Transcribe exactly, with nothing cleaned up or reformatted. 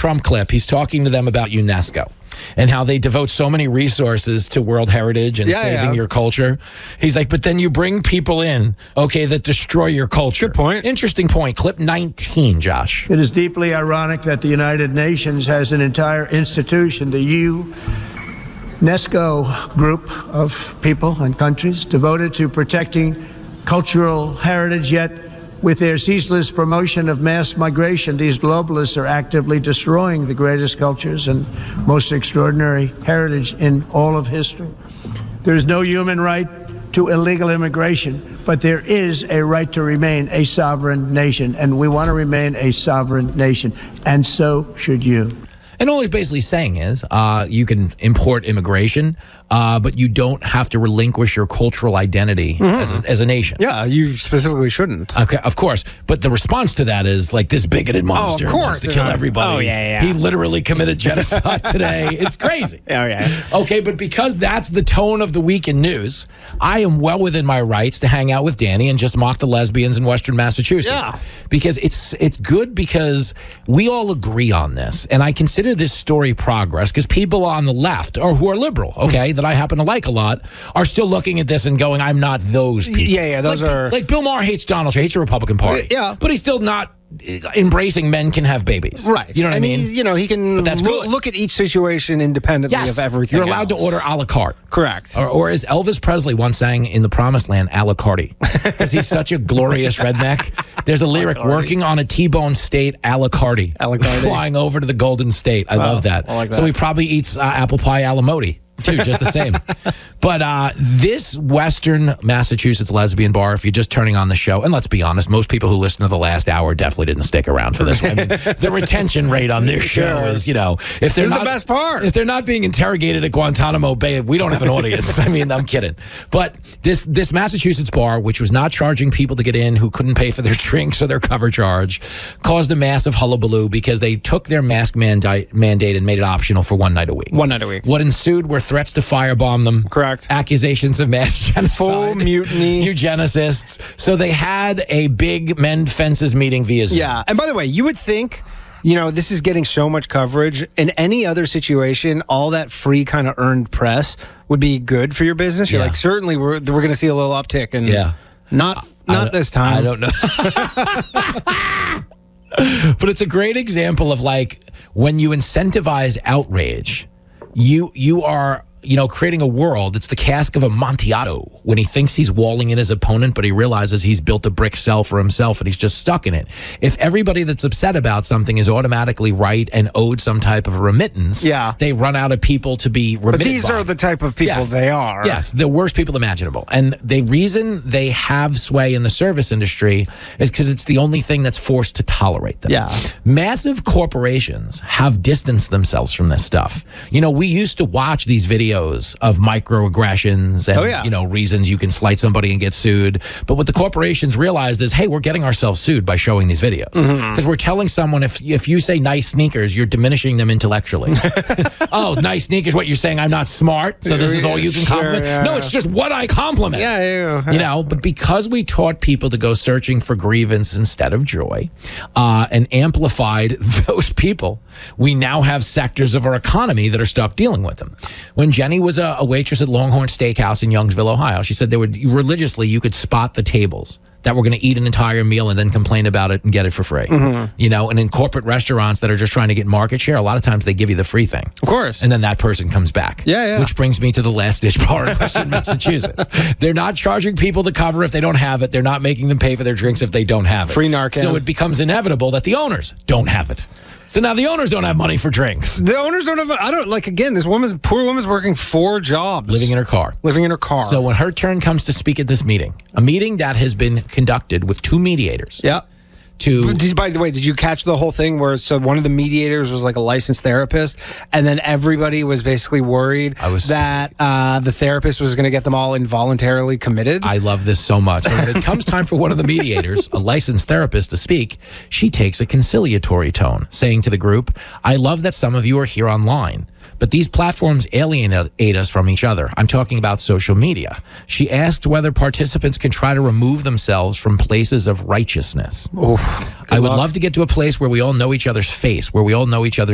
Trump clip, he's talking to them about UNESCO and how they devote so many resources to World Heritage and Yeah, saving yeah. your culture. He's like, but then you bring people in, okay, that destroy your culture. Good point. Interesting point. Clip nineteen, Josh. It is deeply ironic that the United Nations has an entire institution, the UNESCO group of people and countries devoted to protecting cultural heritage, yet with their ceaseless promotion of mass migration, these globalists are actively destroying the greatest cultures and most extraordinary heritage in all of history. There is no human right to illegal immigration, but there is a right to remain a sovereign nation, and we want to remain a sovereign nation, and so should you. And all he's basically saying is uh, you can import immigration, uh, but you don't have to relinquish your cultural identity mm-hmm. as, a, as a nation. Yeah, you specifically shouldn't. Okay, of course. But the response to that is like this bigoted monster oh, of course. wants to kill everybody. Oh, yeah, yeah. He literally committed genocide today. It's crazy. Oh, yeah. Okay, but because that's the tone of the week in news, I am well within my rights to hang out with Danny and just mock the lesbians in Western Massachusetts. Yeah. Because it's it's good because we all agree on this. And I consider this story progress because people on the left or who are liberal, okay, that I happen to like a lot, are still looking at this and going, I'm not those people. Yeah, yeah, those like, are... Like Bill Maher hates Donald Trump, hates the Republican Party. Yeah. But he's still not embracing men can have babies. Right. You know what and I mean? He, you know, he can But that's lo- good. look at each situation independently Yes. of everything You're allowed else. to order a la carte. Correct. Or, or as Elvis Presley once sang in The Promised Land, a la carte. Because he's such a glorious redneck. There's a lyric, working on a T-bone state a la carte. A la carte. Flying over to the Golden State. I Oh, love that. I like So that. he probably eats uh, apple pie a la modi. Too, just the same. But uh, this Western Massachusetts lesbian bar, if you're just turning on the show, and let's be honest, most people who listen to the last hour definitely didn't stick around for this one. I mean, the retention rate on this show Sure. is, you know, if they're This is not the best part. if they're not being interrogated at Guantanamo Bay, we don't have an audience. I mean, I'm kidding. But this this Massachusetts bar, which was not charging people to get in who couldn't pay for their drinks or their cover charge, caused a massive hullabaloo because they took their mask mandi- mandate and made it optional for one night a week. One night a week. What ensued were threats to firebomb them. Correct. Accusations of mass genocide. Full mutiny. Eugenicists. So they had a big mend fences meeting via Zoom. Yeah. And by the way, you would think, you know, this is getting so much coverage. In any other situation, all that free kind of earned press would be good for your business. You're Yeah. like, certainly we're, we're going to see a little uptick. And Yeah. not, I not don't- this time. I don't know. But it's a great example of like when you incentivize outrage, you you are you know, creating a world. It's the cask of Amontillado when he thinks he's walling in his opponent, but he realizes he's built a brick cell for himself and he's just stuck in it. If everybody that's upset about something is automatically right and owed some type of a remittance, Yeah. they run out of people to be remitted But these by. are the type of people Yes. they are. Yes, the worst people imaginable. And the reason they have sway in the service industry is because it's the only thing that's forced to tolerate them. Yeah. Massive corporations have distanced themselves from this stuff. You know, we used to watch these videos of microaggressions and, Oh, yeah. you know, reasons you can slight somebody and get sued. But what the corporations realized is, hey, we're getting ourselves sued by showing these videos. Because Mm-hmm. we're telling someone if if you say nice sneakers, you're diminishing them intellectually. Oh, nice sneakers, what you're saying, I'm not smart, so this is all you can Sure, compliment? yeah, no, yeah. it's just what I compliment. Yeah, yeah, yeah. You know, but because we taught people to go searching for grievance instead of joy, uh, and amplified those people, we now have sectors of our economy that are stuck dealing with them. When Jenny was a, a waitress at Longhorn Steakhouse in Youngsville, Ohio, she said they would religiously, you could spot the tables that were going to eat an entire meal and then complain about it and get it for free. Mm-hmm. You know, and in corporate restaurants that are just trying to get market share, a lot of times they give you the free thing. Of course. And then that person comes back. Yeah, yeah. Which brings me to the Last Ditch Bar in Western Massachusetts. They're not charging people to cover if they don't have it. They're not making them pay for their drinks if they don't have it. Free Narcan. So it becomes inevitable that the owners don't have it. So now the owners don't have money for drinks. The owners don't have, I don't, like, again, this woman's, poor woman's working four jobs. Living in her car. Living in her car. So when her turn comes to speak at this meeting, a meeting that has been conducted with two mediators yeah. to... Did you, by the way, did you catch the whole thing where so one of the mediators was like a licensed therapist, and then everybody was basically worried I was- that uh, the therapist was going to get them all involuntarily committed? I love this so much. And when it comes time for one of the mediators, a licensed therapist, to speak, she takes a conciliatory tone, saying to the group, I love that some of you are here online, but these platforms alienate us from each other. I'm talking about social media. She asked whether participants can try to remove themselves from places of righteousness. Oof, I would luck. love to get to a place where we all know each other's face, where we all know each other's